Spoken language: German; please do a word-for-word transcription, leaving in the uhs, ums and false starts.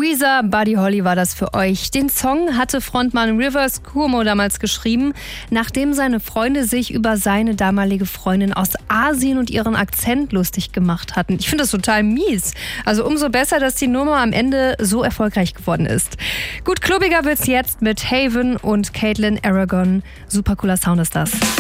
Weezer, Buddy Holly war das für euch. Den Song hatte Frontmann Rivers Cuomo damals geschrieben, nachdem seine Freunde sich über seine damalige Freundin aus Asien und ihren Akzent lustig gemacht hatten. Ich finde das total mies. Also umso besser, dass die Nummer am Ende so erfolgreich geworden ist. Gut, klubbiger wird's jetzt mit Haven und Caitlin Aragon. Super cooler Sound ist das.